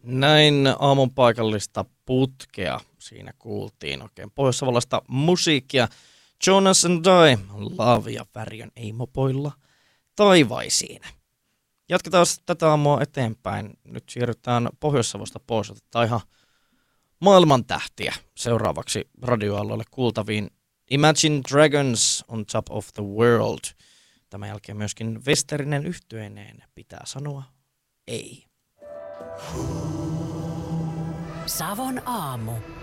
Näin aamun paikallista putkea siinä kuultiin oikein pohjois-savolaista musiikkia. Jonas and I, Love ja Värjön ei mopoilla taivaisiin. Jatketaan tätä aamua eteenpäin. Nyt siirrytään Pohjois-Savosta pois. Otetaan ihan maailman tähtiä seuraavaksi radioalueelle kuultaviin. Imagine Dragons on Top of the World. Tämän jälkeen myöskin Westerinen yhtyeineen pitää sanoa ei. Savon aamu.